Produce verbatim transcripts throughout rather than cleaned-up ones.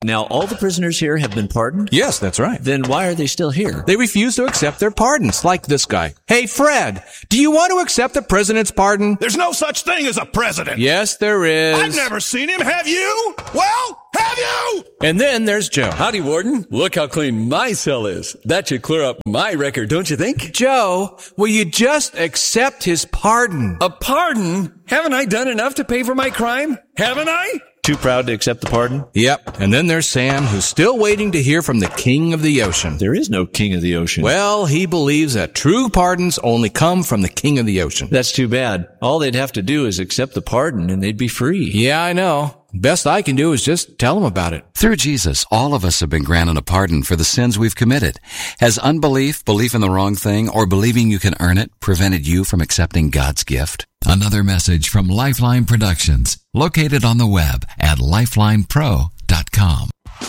Now, all the prisoners here have been pardoned? Yes, that's right. Then why are they still here? They refuse to accept their pardons, like this guy. Hey, Fred, do you want to accept the president's pardon? There's no such thing as a president. Yes, there is. I've never seen him. Have you? Well, have you? And then there's Joe. Howdy, Warden. Look how clean my cell is. That should clear up my record, don't you think? Joe, will you just accept his pardon? A pardon? Haven't I done enough to pay for my crime? Haven't I? Too proud to accept the pardon? Yep. And then there's Sam, who's still waiting to hear from the king of the ocean. There is no king of the ocean. Well, he believes that true pardons only come from the king of the ocean. That's too bad. All they'd have to do is accept the pardon and they'd be free. Yeah, I know. Best I can do is just tell him about it. Through Jesus, all of us have been granted a pardon for the sins we've committed. Has unbelief, belief in the wrong thing, or believing you can earn it prevented you from accepting God's gift? Another message from Lifeline Productions, located on the web at lifeline pro dot com.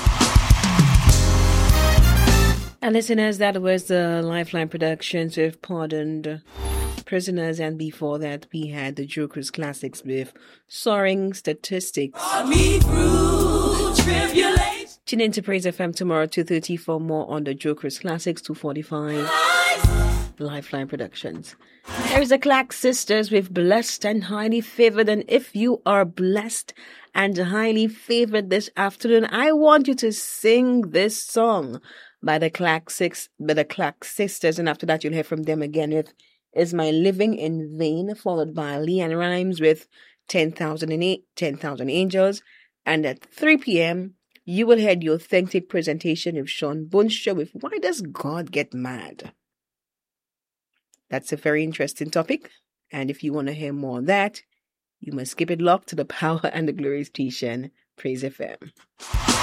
And listeners, that was the Lifeline Productions with Pardoned Prisoners, and before that we had the Jokers Classics with Soaring Statistics. Tune in to Praise F M tomorrow two thirty for more on the Jokers Classics. Two forty-five Lifeline Productions. There is a Clack Sisters with Blessed and Highly Favored, and if you are blessed and highly favored this afternoon, I want you to sing this song by the Clack Six by the Clack Sisters, and after that you'll hear from them again with Is My Living in Vain, followed by Leanne Rhymes with ten thousand eight, ten thousand Angels. And at three p.m., you will hear the authentic presentation of Sean Bunshaw with Why Does God Get Mad? That's a very interesting topic. And if you want to hear more of that, you must keep it locked to the Power and the Glory station, Praise F M.